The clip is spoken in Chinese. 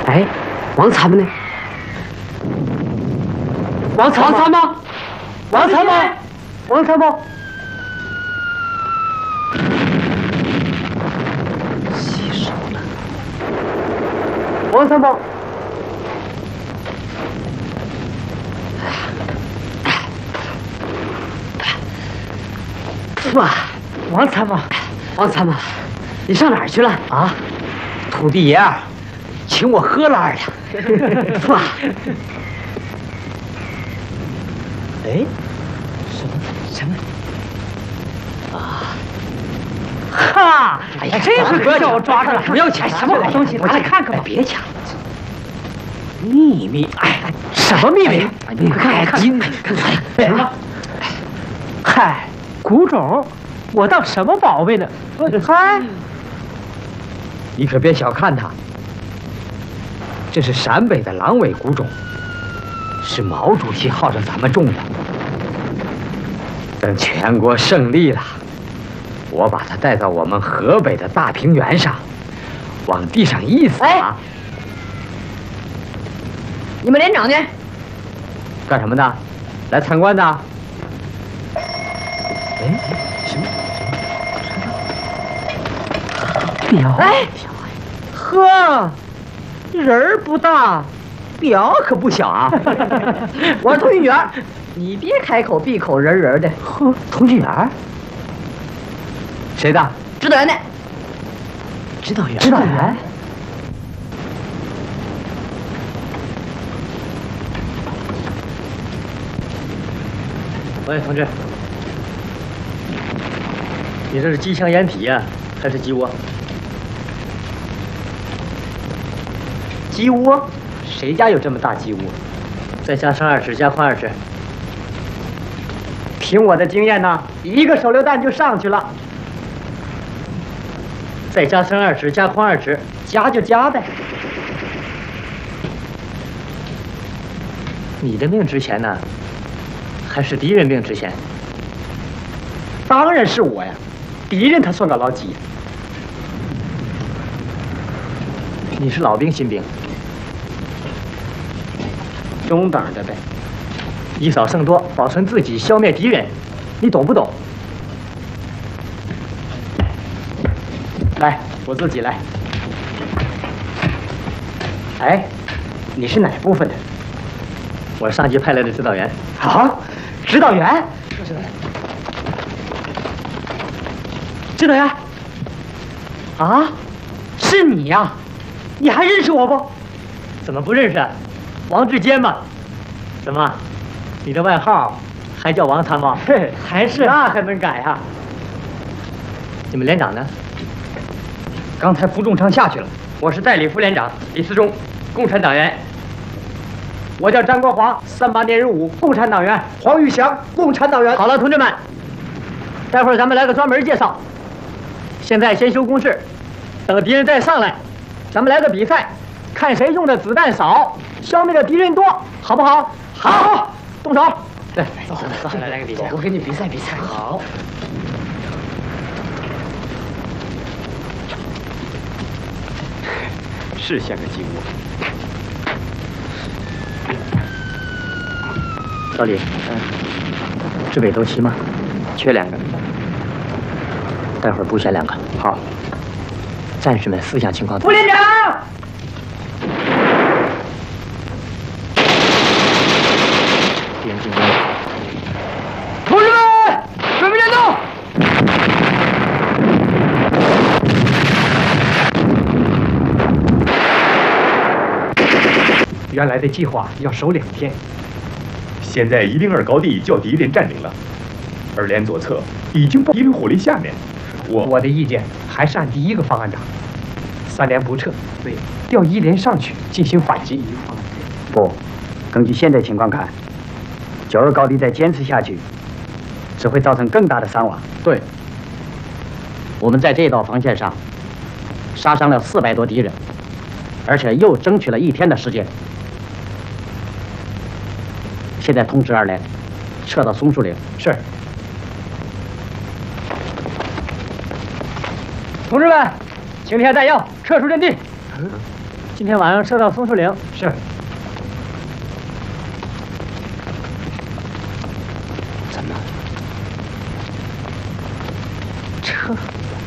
哎，王参谋呢？王参谋，王参谋，王参谋，洗手了。王参谋，哇，王参谋，王参谋，你上哪儿去了啊？土地爷啊，请我喝了呀。哇！哎，什么？啊！哈！哎呀，这回可叫我抓着了！不要抢，什么好东西？拿来看看吧！别抢！秘密！哎，什么秘密？你看，看什么？嗨，古种，我当什么宝贝呢？嗨，你可别小看它，这是陕北的狼尾古种，是毛主席号召咱们种的。等全国胜利了，我把它带到我们河北的大平原上，往地上一撒。哎，你们连长呢？干什么的？来参观的？哎，什么？表？哎，呵，人儿不大，表可不小啊！我是通讯员。你别开口闭口人人的。呵，通讯员？谁的？指导员的。指导员？指导员？ 喂，同志，你这是机枪掩体呀，还是鸡窝？ 鸡窝？谁家有这么大鸡窝？ 再加上20，加宽20。 凭我的经验呢，一个手榴弹就上去了。 再加上20，加宽20， 加就加呗。 你的命值钱呢，还是敌人命值钱？ 当然是我呀，敌人他算个老几？ 你是老兵新兵？ 中等的呗。 以少胜多，保存自己，消灭敌人，你懂不懂？ 来，我自己来。哎，你是哪部分的？ 我上级派来的指导员。 啊，指导员？指导员？啊，是你呀？你还认识我不？ 怎么不认识？王志坚嘛。怎么？你的外号还叫王参谋？ 嘿，还是那还能改啊？ 你们连长呢？ 刚才副中昌下去了。我是代理副连长李思忠，共产党员。我叫张国华，38年入伍，共产党员。黄玉祥，共产党员。 好了，同志们，待会儿咱们来个专门介绍。现在先修工事，等敌人再上来，咱们来个比赛，看谁用的子弹少，消灭的敌人多，好不好？好。动手！ 对，走，来个比赛，我跟你比赛。好。是像个鸡窝。 老李，支北都齐吗？ 缺2个。 待会儿补选2个。 好。 战士们思想情况。 副连长。 敌人进攻。 同志们，准备战斗！原来的计划要守2天， 现在102高地叫敌人占领了，2连左侧已经敌人火力下面。 我的意见还是按第1个方案打，3连不撤，对，调1连上去进行反击。 不，根据现在情况看，92高地再坚持下去，只会造成更大的伤亡。 对，我们在这道防线上杀伤了400多敌人，而且又争取了1天的时间。现在通知2连撤到松树岭。 是。同志们，请填弹药，撤出阵地。 今天晚上射到松树岭。 是。怎么？车？